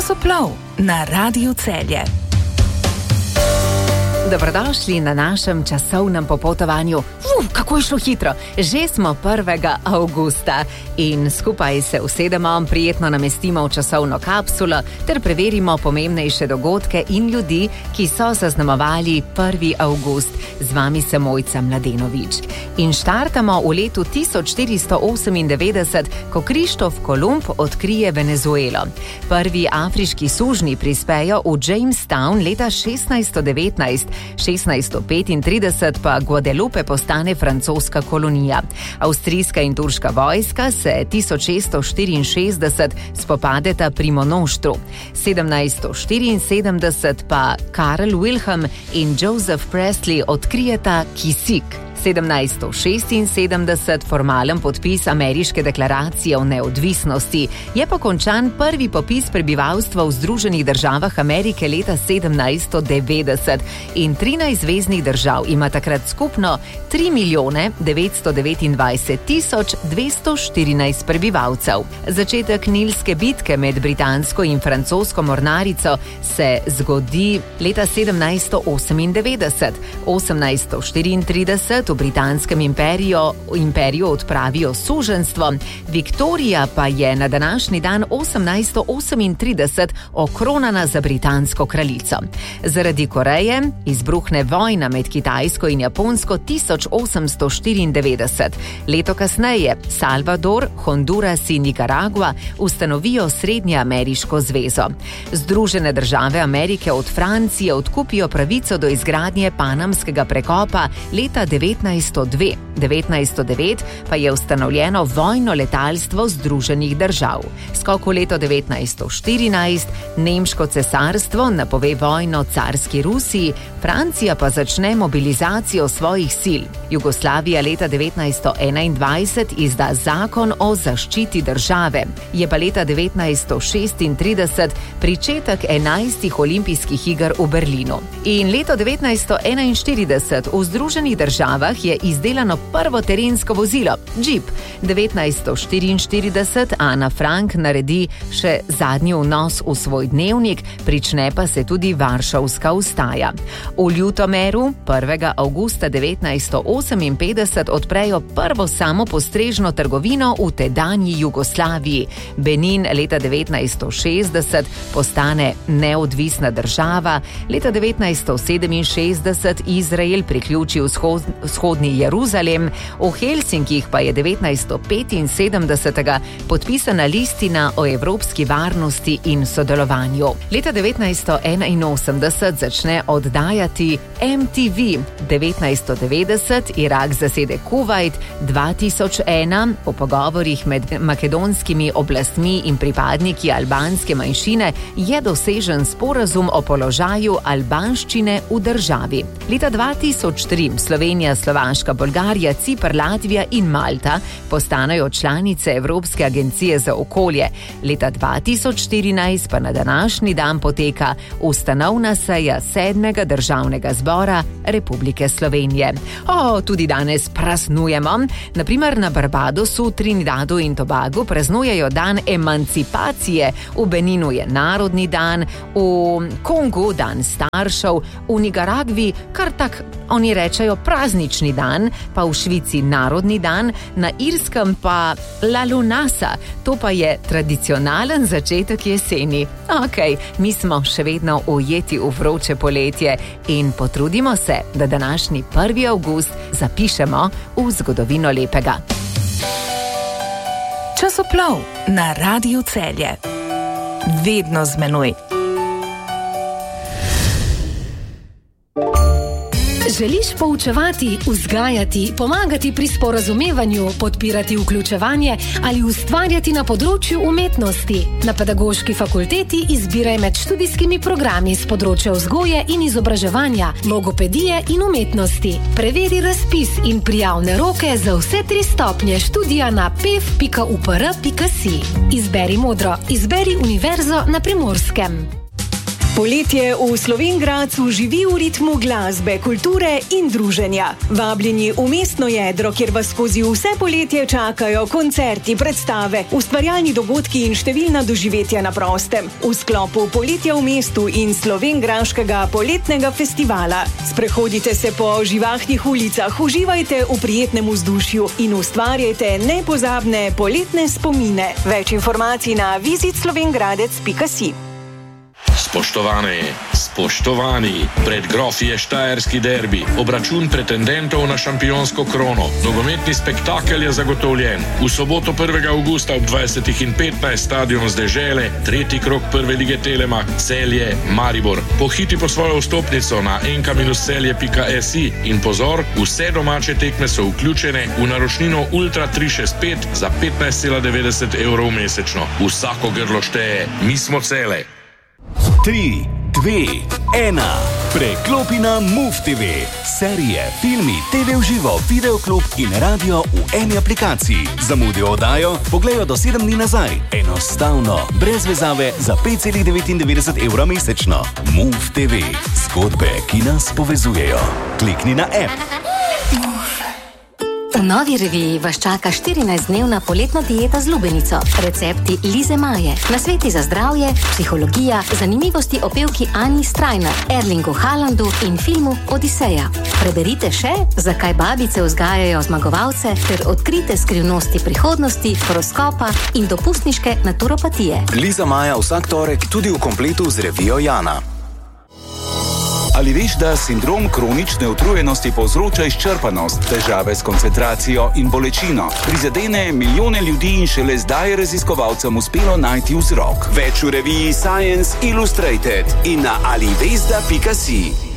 Časoplov na Radiu Celje. Dobrodošli na našem časovnem popotovanju. Kako je šlo hitro! Že smo 1. avgusta in skupaj se usedemo, prijetno namestimo v časovno kapsulo ter preverimo pomembnejše dogodke in ljudi, ki so zaznamovali 1. avgust. Z vami sem Mojca Mladenovič. In štartamo v letu 1498, ko Krištof Kolumb odkrije Venezuelo. Prvi afriški sužnji prispejo v Jamestown leta 1619, 1635 pa Guadalupe postane francoska kolonija. Avstrijska in turška vojska se 1664 spopadeta pri Monoštru. 1774 pa Karl Wilhelm in Joseph Priestley odkrijeta kisik. 1776 formalen podpis ameriške deklaracije o neodvisnosti. Je pa končan prvi popis prebivalstva v Združenih državah Amerike leta 1790 in 13 zveznih držav ima takrat skupno 3.929.214 prebivalcev. Začetek Nilske bitke med britansko in francosko mornarico se zgodi leta 1798. 1834 v Britanskem imperiju odpravijo suženjstvo. Viktorija pa je na današnji dan 1838 okronana za britansko kraljico. Zaradi Koreje izbruhne vojna med Kitajsko in Japonsko 1894. Leto kasneje Salvador, Honduras in Nikaragua ustanovijo Srednjeameriško zvezo. Združene države Amerike od Francije odkupijo pravico do izgradnje Panamskega prekopa leta 1909 pa je ustanovljeno vojno letalstvo Združenih držav. Skok v leto 1914, Nemško cesarstvo napove vojno carski Rusiji, Francija pa začne mobilizacijo svojih sil. Jugoslavija leta 1921 izda zakon o zaščiti države. Je pa leta 1936 pričetek 11. olimpijskih iger v Berlinu. In leto 1941 v Združenih državah je izdelano prvo terensko vozilo, Jeep. 1944 Ana Frank naredi še zadnji vnos v svoj dnevnik, prične pa se tudi Varšavska vstaja. V Ljutomeru 1. avgusta 1958 odprejo prvo samopostrežno trgovino v tedanji Jugoslaviji. Benin leta 1960 postane neodvisna država, leta 1967 Izrael priključi vzhodni Jeruzalem, v Helsinkih pa je 1975 podpisana listina o evropski varnosti in sodelovanju. Leta 1981 začne oddajati MTV. 1990 Irak zasede Kuvajt, 2001 po pogovorih med makedonskimi oblastmi in pripadniki albanske manjšine je dosežen sporazum o položaju albanščine v državi. Leta 2003 Slovenija, Slovaška, Bolgarija, Cipr, Latvija in Malta postanejo članice Evropske agencije za okolje. Leta 2014 pa na današnji dan poteka ustanovna seja 7. državnega zbora Republike Slovenije. Tudi danes praznujemo. Naprimer na Barbadosu, Trinidadu in Tobagu praznujejo dan emancipacije, v Beninu je narodni dan, v Kongu dan staršev, v Nikaragvi kar tak oni rečejo praznični dan, pa v Švici narodni dan, na Irskem pa La Lunasa, to pa je tradicionalen začetek jeseni. Mi smo še vedno ujeti v vroče poletje in potrudimo se, da današnji 1. avgust zapišemo v zgodovino lepega. Časoplov na Radiu Celje. Vedno z menoj. Želiš poučevati, vzgajati, pomagati pri sporazumevanju, podpirati vključevanje ali ustvarjati na področju umetnosti? Na Pedagoški fakulteti izbiraj med študijskimi programi z področja vzgoje in izobraževanja, logopedije in umetnosti. Preveri razpis in prijavne roke za vse 3 stopnje študija na pef.upr.si. Izberi modro, izberi Univerzo na Primorskem. Poletje v Slovenj Gradcu živi v ritmu glasbe, kulture in druženja. Vabljeni v mestno jedro, kjer vas skozi vse poletje čakajo koncerti, predstave, ustvarjalni dogodki in številna doživetja na prostem. V sklopu Poletja v mestu in slovenjgraškega poletnega festivala. Sprehodite se po živahnih ulicah, uživajte v prijetnem vzdušju in ustvarjajte nepozabne poletne spomine. Več informacij na visitslovengradec.si. Spoštovani, pred Grofje štajerski derbi, obračun pretendentov na šampionsko krono. Nogometni spektakel je zagotovljen. V soboto 1. avgusta ob 20:15 stadion z Dežele, tretji krog prve lige Telemač, Celje, Maribor. Pohiti po svojo vstopnico na nk-celje.si in pozor, vse domače tekme so vključene v naročnino Ultra 365 za 15,90 € mesečno. Vsako grlo šteje, mi smo Cele. 3, 2, 1. Preklopi na MOVE TV. Serije, filmi, TV v živo, videoklub in radio v eni aplikaciji. Zamudijo oddajo? Pogledajo do 7 dni nazaj. Enostavno, brez vezave za 5,99 € mesečno. MOVE TV. Zgodbe, ki nas povezujejo. Klikni na app. V novi reviji vas čaka 14-dnevna poletna dieta z lubenico. Recepti Lize Maje, nasveti za zdravje, psihologija, zanimivosti o pevki Ani Strajnar, Erlingu Haalandu in filmu Odiseja. Preberite še, zakaj babice vzgajajo zmagovalce, ter odkrite skrivnosti prihodnosti, horoskopa in dopustniške naturopatije. Liza Maja vsak torek tudi v kompletu z revijo Jana. Ali veš, da sindrom kronične utrujenosti povzroča izčrpanost, težave s koncentracijo in bolečino? Prizadene milijone ljudi in šele zdaj je raziskovalcem uspelo najti vzrok. Več v reviji Science Illustrated in na alivesda.si.